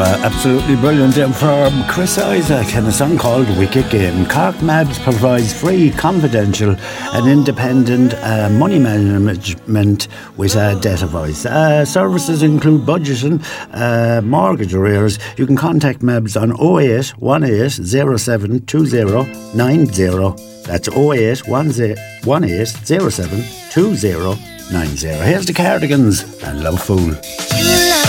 Absolutely brilliant. And from Chris Isaac and a song called Wicked Game. Cork Mabs provides free, confidential and independent money management with Debt Advice. Services include budgeting, mortgage arrears. You can contact Mabs on 08 18 07 2090. That's 08 18 07 2090. Here's the Cardigans and Love Fool.